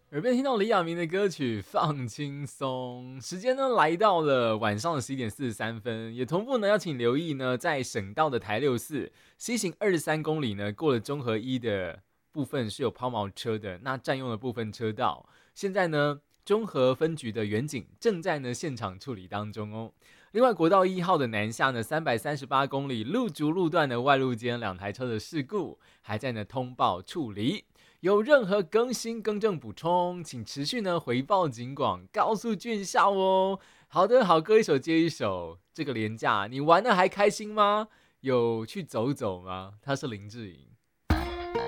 耳边听到李亚明的歌曲放轻松，时间呢来到了晚上的11:43，也同步呢要请留意呢，在省道的台64西行23公里呢，过了中和一的部分是有抛锚车的，那占用了部分车道。现在呢，中和分局的员警正在呢现场处理当中哦。另外，国道1号的南下呢338公里路竹路段的外路间两台车的事故，还在呢通报处理。有任何更新、更正、补充，请持续呢回报警广，告诉俊孝哦。好的，好歌一首接一首。这个连假你玩的还开心吗？有去走走吗？他是林志颖。